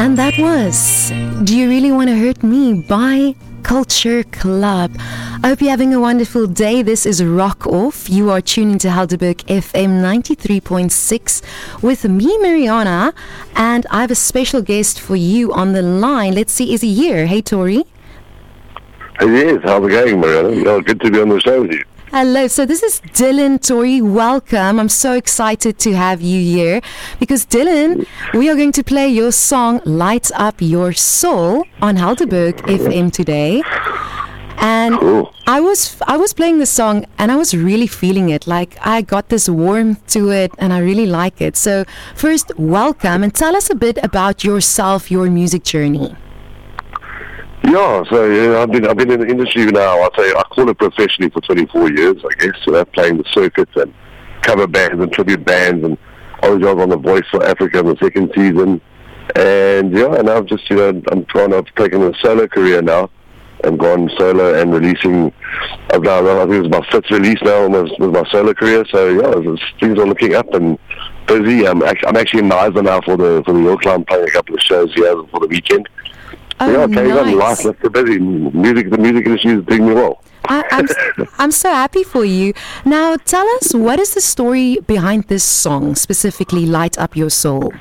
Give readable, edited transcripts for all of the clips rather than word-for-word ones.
And that was Do You Really Want to Hurt Me by Culture Club. I hope you're having a wonderful day. This is Rock Off. You are tuning to Helderberg FM 93.6 with me, Mariana, and I have a special guest for you on the line. Let's see, is he here? Hey, Tori. Yes, how's it going, Mariana? Oh, good to be on the show with you. Hello, so this is Dylan. Tori, welcome. I'm so excited to have you here because Dylan, we are going to play your song Light Up Your Soul on Helderberg FM today. And Cool. I was playing the song and I was really feeling it. Like I got this warmth to it and I really like it. So first, welcome and tell us a bit about yourself, your music journey. Yeah, so I've been in the industry now. I call it professionally for 24 years, I guess. So playing the circuits and cover bands and tribute bands, and obviously I was on The Voice for Africa in the second season. And and I've just I've taken a solo career now and gone solo and releasing. I think it's my fifth release now with my solo career. So things are looking up and busy. I'm actually in Niza now for the Yorkshire. I'm playing a couple of shows here for the weekend. Oh, Carry on, nice. life, let's busy. The music industry is doing me well. I'm so happy for you. Now, tell us, what is the story behind this song, specifically Light Up Your Soul?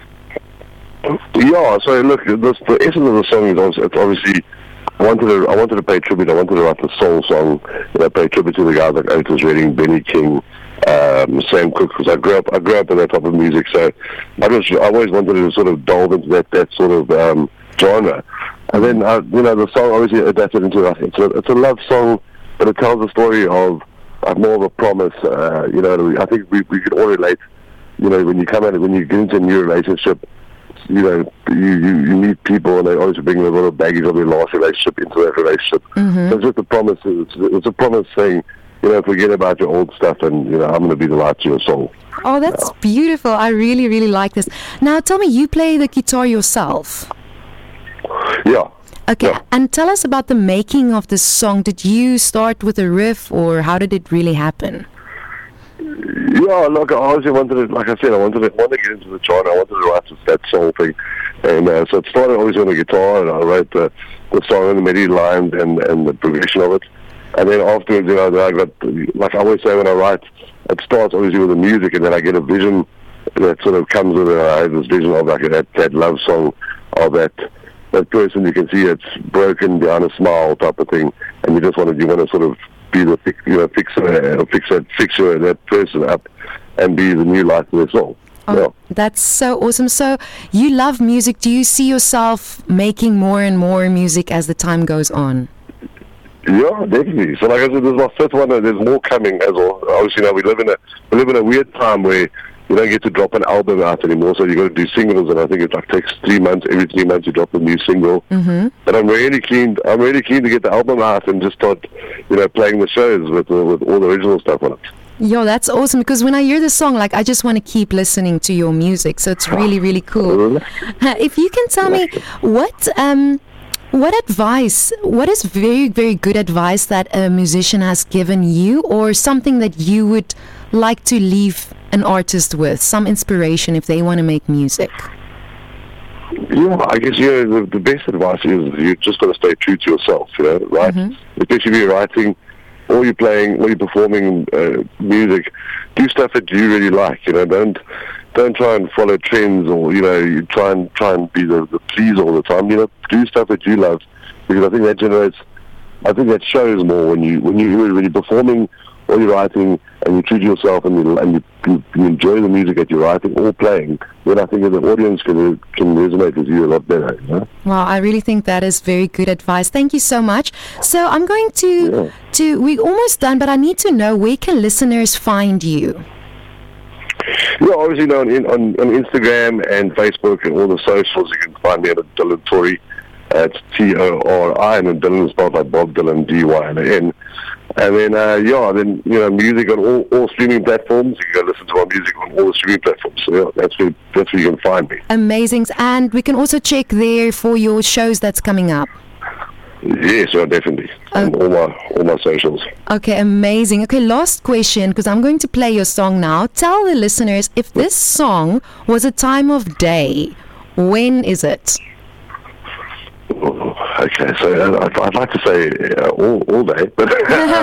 Yeah, so look, the essence of the song is obviously, I wanted to pay tribute. I wanted to write the soul song, pay tribute to the guys like Otis Redding, Benny King, Sam Cooke, because I grew up in that type of music. So I always wanted to sort of delve into that sort of genre. And then, the song obviously adapted into it's a love song, but it tells the story of more of a promise. I think we can all relate. When you get into a new relationship, you meet people and they always bring a lot of baggage of their last relationship into that relationship. Mm-hmm. So it's just a promise. It's a promise saying, forget about your old stuff and, I'm going to be the light to your soul. Oh, that's beautiful. I really, really like this. Now, tell me, you play the guitar yourself? Yeah. Okay, Yeah. and tell us about the making of this song. Did you start with a riff, or how did it really happen? Yeah, look, I obviously wanted to, like I said, I wanted to get into the genre. I wanted to write that soul thing. And so it started obviously on the guitar, and I wrote the song and the melody lines and the progression of it. And then afterwards, I got, like I always say when I write, it starts obviously with the music, and then I get a vision that sort of comes with it. I have this vision of like that love song of that person. You can see it's broken behind a smile type of thing, and you want to sort of be the fixer that person up and be the new light to their soul. Oh, Yeah. that's so awesome. So you love music. Do you see yourself making more and more music as the time goes on? Yeah, definitely. So like I said, this is my fifth one, and there's more coming as well. Obviously, now we live in a weird time where you don't get to drop an album out anymore, so you got to do singles, and I think it takes 3 months. Every 3 months you drop a new single. Mm-hmm. But I'm really keen to get the album out and just start, playing the shows with all the original stuff on it. Yo, that's awesome, because when I hear the song, like, I just want to keep listening to your music, so it's really, really cool. If you can tell me, what is very, very good advice that a musician has given you, or something that you would like to leave an artist with, some inspiration if they want to make music? Yeah, I guess the best advice is you just got to stay true to yourself, right? Mm-hmm. Especially if you're writing, or you're playing, or you're performing music, do stuff that you really like. Don't try and follow trends, or you try and be the please all the time. Do stuff that you love, because I think that shows more when you're performing or you're writing and you true to yourself and you enjoy the music that you're writing or playing. Then I think the audience can resonate with you a lot better. Wow, I really think that is very good advice. Thank you so much. So I'm going to we're almost done, but I need to know, where can listeners find you? Yeah, obviously on Instagram and Facebook and all the socials, you can find me at Dylan Tori. It's Tori, and then Dylan is spelled like Bob Dylan, Dyn. And then, music on all streaming platforms. You can go listen to my music on all the streaming platforms. So, that's where you can find me. Amazing. And we can also check there for your shows that's coming up. Yes, definitely. On all my socials. Okay, amazing. Okay, last question, because I'm going to play your song now. Tell the listeners, if this song was a time of day, when is it? Okay, so I'd like to say all day, but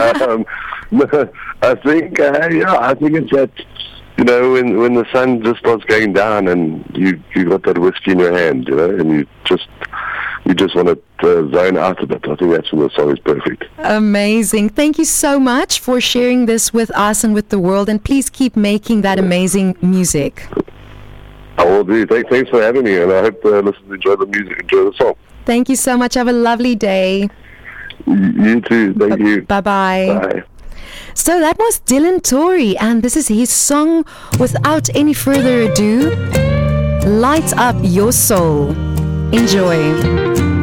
I think I think it's that, you know, when the sun just starts going down and you got that whiskey in your hand, you know, and you just want to zone out a bit. I think that's when the song is perfect. Amazing. Thank you so much for sharing this with us and with the world, and please keep making that amazing music. I will do. Thanks for having me, and I hope the listeners enjoy the music, enjoy the song. Thank you so much. Have a lovely day. You too. Thank you. Bye-bye. Bye. So that was Dylan Torrey, and this is his song, without any further ado, Light Up Your Soul. Enjoy.